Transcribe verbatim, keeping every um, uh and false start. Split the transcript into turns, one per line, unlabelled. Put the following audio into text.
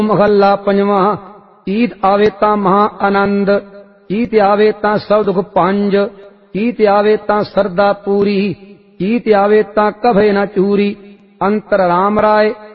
महला पंजवां। ईत आवे तां महा आनंद, ईत आवे तां सब दुख पंज, ईत आवे तां सरदा पूरी, ईत आवे तां कभे न चूरी। अंतर राम राय